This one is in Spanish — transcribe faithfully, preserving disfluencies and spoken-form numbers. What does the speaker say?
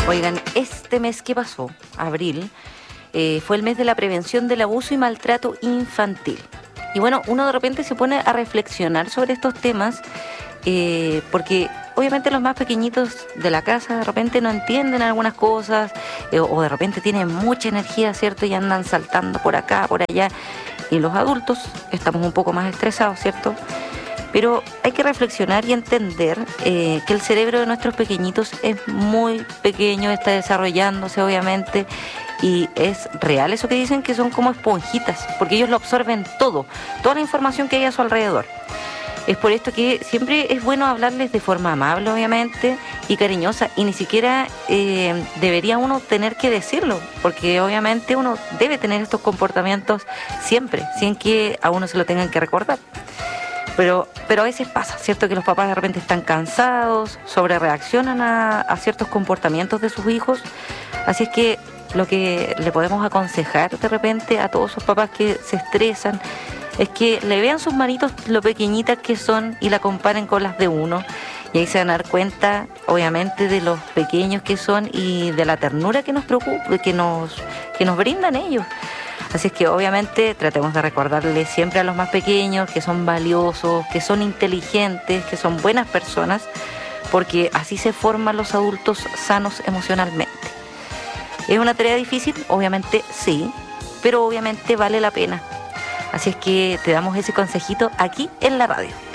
Oigan, este mes que pasó, abril, eh, fue el mes de la prevención del abuso y maltrato infantil. Y bueno, uno de repente se pone a reflexionar sobre estos temas, eh, porque obviamente los más pequeñitos de la casa de repente no entienden algunas cosas, eh, o de repente tienen mucha energía, ¿cierto? Y andan saltando por acá, por allá. Y los adultos estamos un poco más estresados, ¿cierto? Pero hay que reflexionar y entender eh, que el cerebro de nuestros pequeñitos es muy pequeño, está desarrollándose obviamente, y es real eso que dicen que son como esponjitas, porque ellos lo absorben todo, toda la información que hay a su alrededor. Es por esto que siempre es bueno hablarles de forma amable, obviamente, y cariñosa, y ni siquiera eh, debería uno tener que decirlo, porque obviamente uno debe tener estos comportamientos siempre, sin que a uno se lo tengan que recordar. Pero, pero a veces pasa, ¿cierto? Que los papás de repente están cansados, sobre reaccionan a, a ciertos comportamientos de sus hijos. Así es que lo que le podemos aconsejar de repente a todos esos papás que se estresan es que le vean sus manitos lo pequeñitas que son y la comparen con las de uno. Y ahí se van a dar cuenta, obviamente, de los pequeños que son y de la ternura que nos preocupa, que nos, que nos brindan ellos. Así es que obviamente tratemos de recordarles siempre a los más pequeños que son valiosos, que son inteligentes, que son buenas personas, porque así se forman los adultos sanos emocionalmente. ¿Es una tarea difícil? Obviamente sí, pero obviamente vale la pena. Así es que te damos ese consejito aquí en la radio.